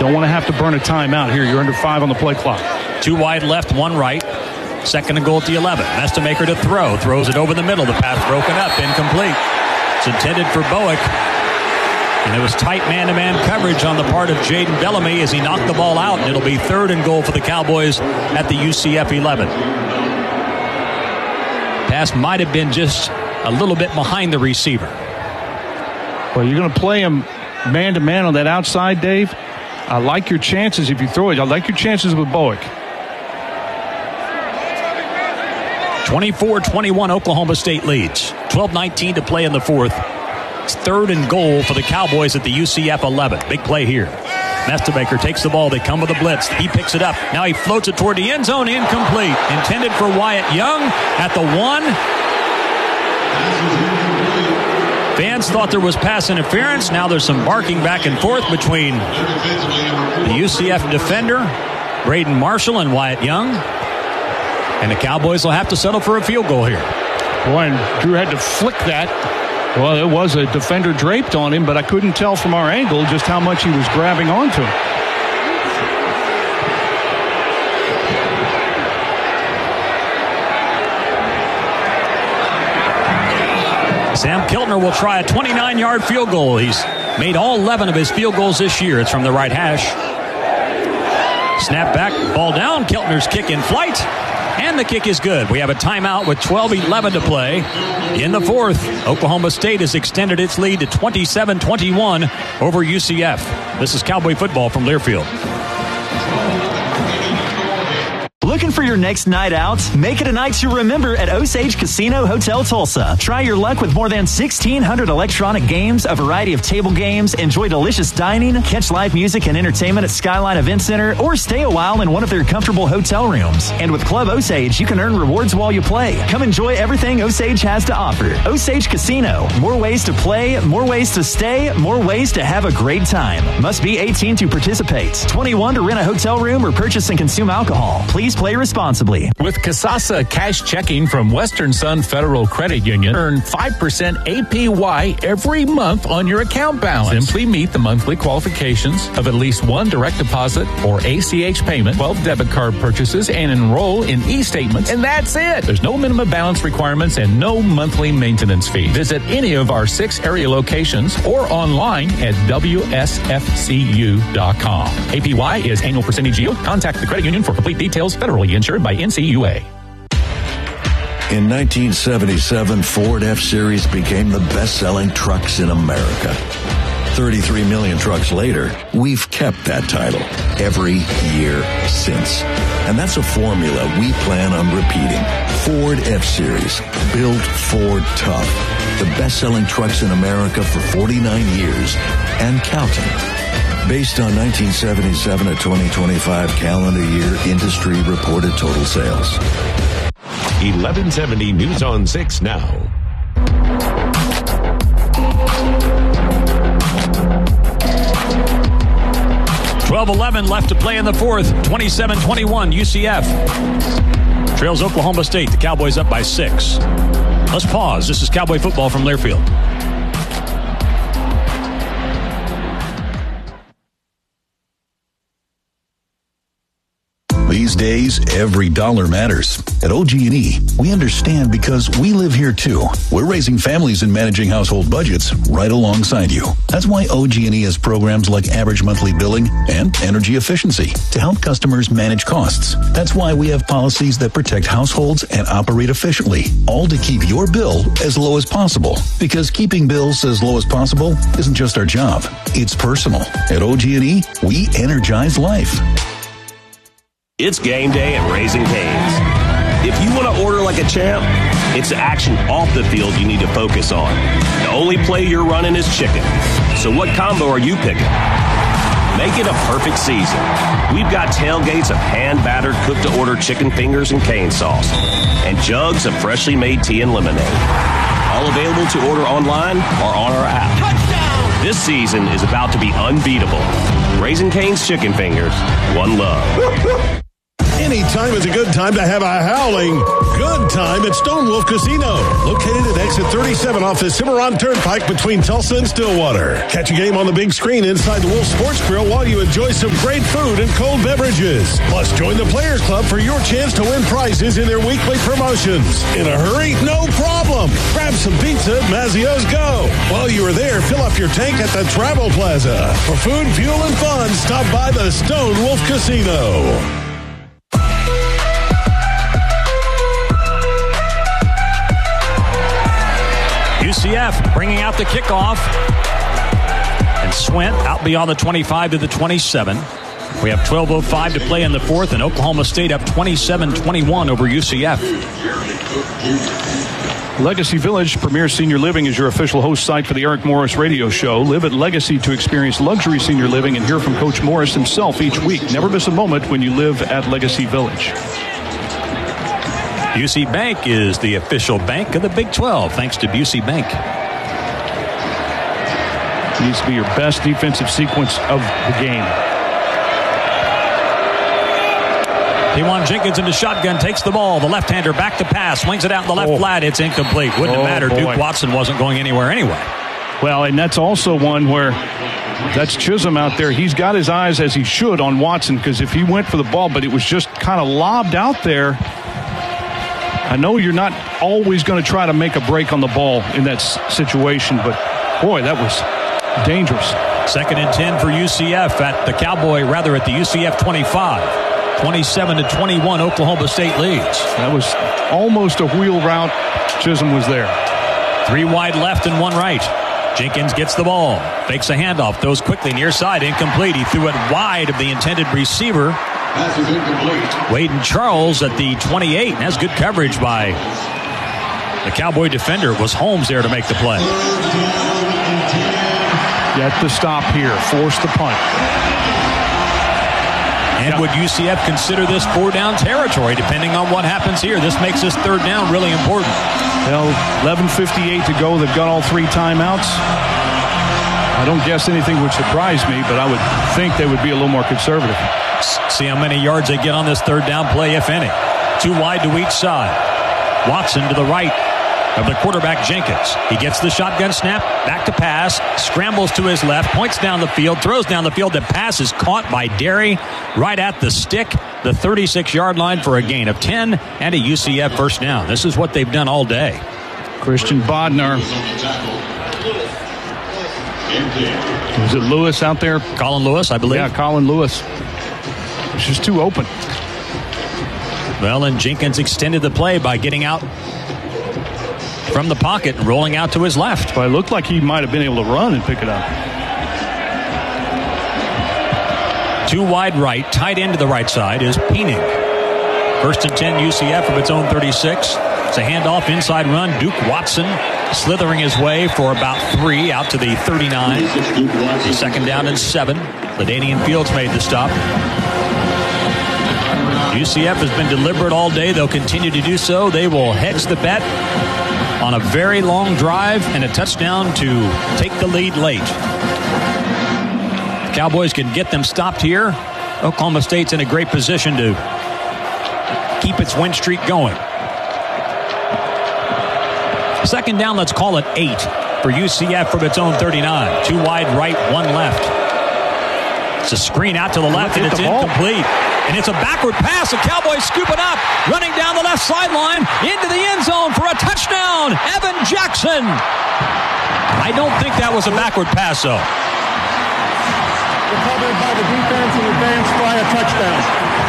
Don't want to have to burn a timeout here. You're under 5 on the play clock. 2 wide left, 1 right. 2nd and goal at the 11. Mestemaker to throw. Throws it over the middle. The pass broken up. Incomplete. It's intended for Bowick. And it was tight man-to-man coverage on the part of Jaden Bellamy as he knocked the ball out. And it'll be 3rd and goal for the Cowboys at the UCF 11. Pass might have been just a little bit behind the receiver. Well, you're going to play him man-to-man on that outside, Dave. I like your chances if you throw it. I like your chances with Bowick. 24-21, Oklahoma State leads. 12-19 to play in the 4th. It's 3rd and goal for the Cowboys at the UCF 11. Big play here. Mestemaker takes the ball. They come with a blitz. He picks it up. Now he floats it toward the end zone. Incomplete. Intended for Wyatt Young at the 1. Fans thought there was pass interference. Now there's some barking back and forth between the UCF defender, Braden Marshall, and Wyatt Young. And the Cowboys will have to settle for a field goal here. Boy, and Drew had to flick that. Well, it was a defender draped on him, but I couldn't tell from our angle just how much he was grabbing onto him. Sam Kiltner will try a 29-yard field goal. He's made all 11 of his field goals this year. It's from the right hash. Snap back, ball down. Kiltner's kick in flight. And the kick is good. We have a timeout with 12:11 to play in the 4th. Oklahoma State has extended its lead to 27-21 over UCF. This is Cowboy football from Learfield. Looking for your next night out? Make it a night to remember at Osage Casino Hotel Tulsa. Try your luck with more than 1,600 electronic games, a variety of table games, enjoy delicious dining, catch live music and entertainment at Skyline Event Center, or stay a while in one of their comfortable hotel rooms. And with Club Osage, you can earn rewards while you play. Come enjoy everything Osage has to offer. Osage Casino. More ways to play, more ways to stay, more ways to have a great time. Must be 18 to participate. 21 to rent a hotel room or purchase and consume alcohol. Please play responsibly. With Kasasa Cash Checking from Western Sun Federal Credit Union, earn 5% APY every month on your account balance. Simply meet the monthly qualifications of at least 1 direct deposit or ACH payment, 12 debit card purchases, and enroll in e-statements. And that's it. There's no minimum balance requirements and no monthly maintenance fee. Visit any of our 6 area locations or online at WSFCU.com. APY is annual percentage yield. Contact the credit union for complete details. Federally insured by NCUA. In 1977, Ford F-Series became the best-selling trucks in America. 33 million trucks later, we've kept that title every year since. And that's a formula we plan on repeating. Ford F-Series, built Ford tough. The best-selling trucks in America for 49 years and counting. Based on 1977 to 2025 calendar year industry reported total sales. 1170 News on 6 now. $12:11 left to play in the 4th. 27-21 UCF. Trails Oklahoma State. The Cowboys up by 6. Let's pause. This is Cowboy football from Learfield. These days, every dollar matters. At OG&E, we understand because we live here too. We're raising families and managing household budgets right alongside you. That's why OG&E has programs like average monthly billing and energy efficiency to help customers manage costs. That's why we have policies that protect households and operate efficiently, all to keep your bill as low as possible. Because keeping bills as low as possible isn't just our job, it's personal. At OG&E, we energize life. It's game day at Raising Cane's. If you want to order like a champ, it's the action off the field you need to focus on. The only play you're running is chicken. So what combo are you picking? Make it a perfect season. We've got tailgates of hand-battered, cooked-to-order chicken fingers and cane sauce, and jugs of freshly made tea and lemonade. All available to order online or on our app. Touchdown! This season is about to be unbeatable. Raising Cane's Chicken Fingers, one love. Anytime is a good time to have a howling good time at Stone Wolf Casino. Located at exit 37 off the Cimarron Turnpike between Tulsa and Stillwater. Catch a game on the big screen inside the Wolf Sports Grill while you enjoy some great food and cold beverages. Plus, join the Players Club for your chance to win prizes in their weekly promotions. In a hurry? No problem. Grab some pizza at Mazzio's Go. While you are there, fill up your tank at the Travel Plaza. For food, fuel, and fun, stop by the Stone Wolf Casino. UCF bringing out the kickoff. And Swint out beyond the 25 to the 27. We have 12:05 to play in the fourth, and Oklahoma State up 27-21 over UCF. Legacy Village Premier Senior Living is your official host site for the Eric Morris Radio Show. Live at Legacy to experience luxury senior living and hear from Coach Morris himself each week. Never miss a moment when you live at Legacy Village. Busey Bank is the official bank of the Big 12, thanks to Busey Bank. Needs to be your best defensive sequence of the game. Dewan Jenkins into shotgun, takes the ball. The left-hander back to pass, swings it out in the left flat. It's incomplete. Wouldn't have mattered. Duke Watson wasn't going anywhere anyway. Well, and that's also one where that's Chisholm out there. He's got his eyes, as he should, on Watson, because if he went for the ball, but it was just kind of lobbed out there. I know you're not always going to try to make a break on the ball in that situation, but boy, that was dangerous. 2nd and 10 for UCF at the UCF 25. 27-21, Oklahoma State leads. That was almost a wheel route. Chisholm was there. 3 wide left and 1 right. Jenkins gets the ball, fakes a handoff, throws quickly near side, incomplete. He threw it wide of the intended receiver. Waden Charles at the 28. That's good coverage by the Cowboy defender. It was Holmes there to make the play. Get the stop here. Force the punt. And would UCF consider this 4-down territory depending on what happens here? This makes this 3rd down really important. Well, 11:58 to go. They've got all 3 timeouts. I don't guess anything would surprise me, but I would think they would be a little more conservative. See how many yards they get on this 3rd down play, if any. 2 wide to each side. Watson to the right of the quarterback, Jenkins. He gets the shotgun snap, back to pass, scrambles to his left, points down the field, throws down the field. The pass is caught by Derry right at the stick, the 36-yard line for a gain of 10 and a UCF first down. This is what they've done all day. Christian Bodnar. Was it Lewis out there? Colin Lewis, I believe. Yeah, Colin Lewis. It's just too open. Well, and Jenkins extended the play by getting out from the pocket and rolling out to his left. But it looked like he might have been able to run and pick it up. 2 wide right, tight end to the right side is Peening. 1st and 10 UCF from its own 36. It's a handoff, inside run. Duke Watson slithering his way for about 3 out to the 39. The 2nd down and 7. LaDainian Fields made the stop. UCF has been deliberate all day. They'll continue to do so. They will hedge the bet on a very long drive and a touchdown to take the lead late. The Cowboys can get them stopped here. Oklahoma State's in a great position to keep its win streak going. 2nd down, let's call it 8 for UCF from its own 39. 2 wide right, 1 left. It's a screen out to the left, and it's incomplete. And it's a backward pass. The Cowboys scoop it up. Running down the left sideline into the end zone for a touchdown. Evan Jackson. I don't think that was a backward pass, though. Recovered by the defense and advanced by a touchdown.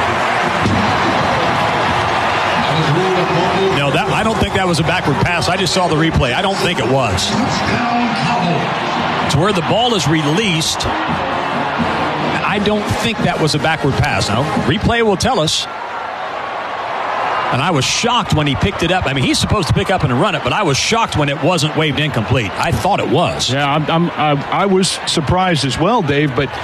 No, I don't think that was a backward pass. I just saw the replay. I don't think it was. It's where the ball is released. I don't think that was a backward pass. Now, replay will tell us. And I was shocked when he picked it up. I mean, he's supposed to pick up and run it, but I was shocked when it wasn't waved incomplete. I thought it was. Yeah, I was surprised as well, Dave, but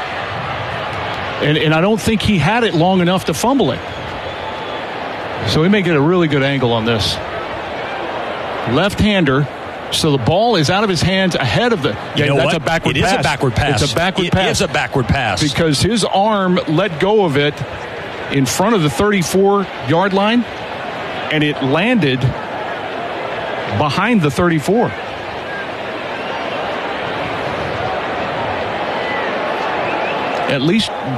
and I don't think he had it long enough to fumble it. So we may get a really good angle on this. Left-hander. So the ball is out of his hands ahead of the... That's a backward pass. It is a backward pass. It's a backward pass. It is a backward pass. Because his arm let go of it in front of the 34-yard line, and it landed behind the 34. At least